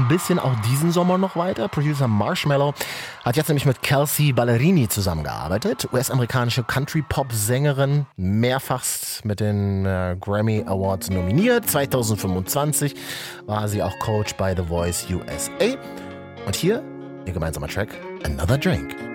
bisschen auch diesen Sommer noch weiter. Producer Marshmello hat jetzt nämlich mit Kelsea Ballerini zusammengearbeitet. US-amerikanische Country-Pop-Sängerin, mehrfachst mit den Grammy Awards nominiert. 2025 war sie auch Coach bei The Voice USA. Und hier ihr gemeinsamer Track Another Drink.